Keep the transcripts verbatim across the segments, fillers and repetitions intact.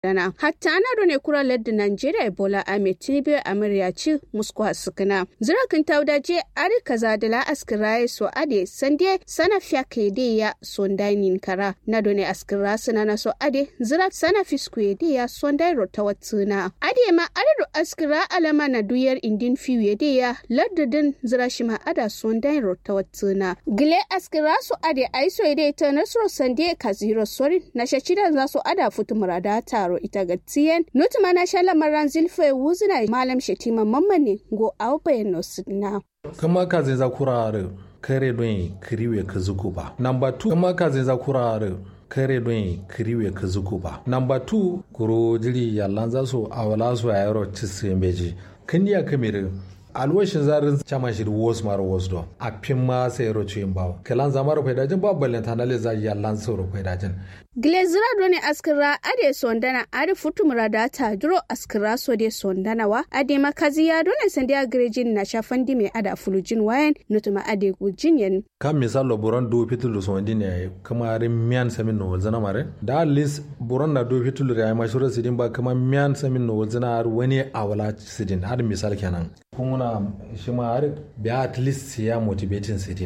dana hatta ana done kura ladda Nigeria Bola Ahmed Tinubu amarya ci musku hasukuna zirakin taudaje ari kaza da la askiraye so ade sande sana fiake ya sondainin kara na done askira sana na so ade zira sana fisku ya sondai rotawatsuna ade ma ade askira alama na duyar indin fiye ya ladda din zira shima ada sondai rotawatsuna gile askira so ade aiso ide ta nasro sande kaziro sori na shachida za so ada futu murada taro ita ga tiyen nutuma na shala maran zilfe wuzina malam shetima mammane go awbayen nosna kama kaze za kurare kare don kiriwe kazuku ba number two kama kaze za kurare kare don kiriwe kazuku ba number two kuro jiri yallan za so awala so ayro tisembeji kandiya kamere alwashin zarin chama shi wos maro wos do a pimma sai ro chuin bawo kalan zamaro faidajin babbalin tanale za yallan so ro faidajin Glezira doni askira ade sondana ade futumura data duro askira so de sondana wa ade makazi ya doni sandia grejin na shafandi me ada fulujin wayan nutuma ade gujinyen kam misalo buron do pitulu so ndine kama re mian samin no zana mare da lis buron na do pitulu re ma shura sidin ba kama mian samin no zana har wani awala sidin har misal kenan kuma shi ma har bi at least ya motivating sidin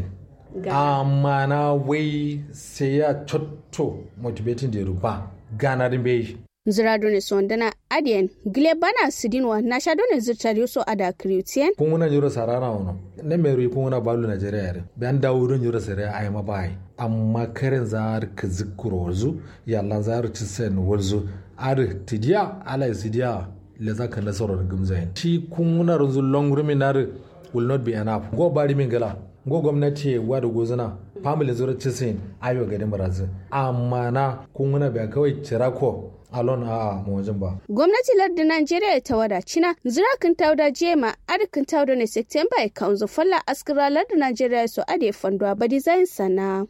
amma na wai sai ya cotto motivating da ruba gana din bai zira dole sondana adien gile bana sidinwa na sha dole zirtari so ada kriutien kun wona juro sarara wono ne meru kun wona balu Nigeria yare ban da wurin juro sare ai ma bai amma karen zar ka zikuro warzu yalla zar ci sen warzu ar tidiya ala sidiya le zaka nasarar gumzayin shi kun wona runzu long ruminar will not be enough go bari min gala go gwamnati wa da gozuna family zura cisin ayo gadin barazu amma na kun wuna bai kawai cirako alon a mawajin ba gwamnati lardin Najeriya ta wada cina zirakin tauda jema arkin tauda ne September ya kaunzo falla askira lardin Najeriya so ade fandwa ba design sana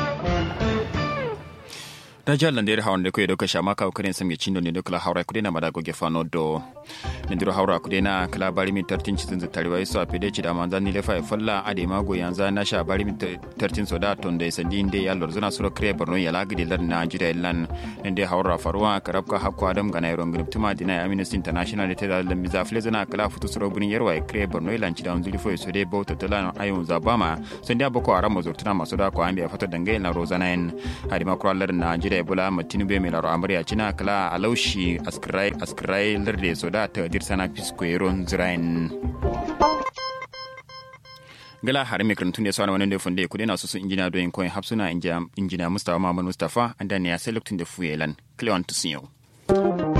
da jallan da hawan da kuyi doka shama ka kudin sam ya cindo ne doka haura kudin na madago gefano do ndiro haura kudin na kala bari mi tartin citin za tariwa so apede ci da manzan ni lefa falla ade mago yanzu na sha bari mi tartin so da ton da sandi inde ya lor zuna sura kre borno ya lagidi lar Nigeria lan inde haura faruwa karabka hakko adam ga nairon griptuma dina Amnesty International ta da lambi zafle zuna kala futu sura bunin yarwa kre borno lan ci da unzuli fo so de bauta talan ayun zabama sandi abako aramo zurtuna masu da ko ambe fata dangai na rozana en hadi makro lar Nigeria Bola Tinubu mai laro amarya cina kala alaushi askirai askirai larde soda ta dirsana pisqueron zrain gala har mai karantun da sauna wannan da funde kudi na su sun injina doyin koyin hafsuna injina Mustafa Muhammad Mustafa and then ya sai lokacin da fuyelan cleon to see you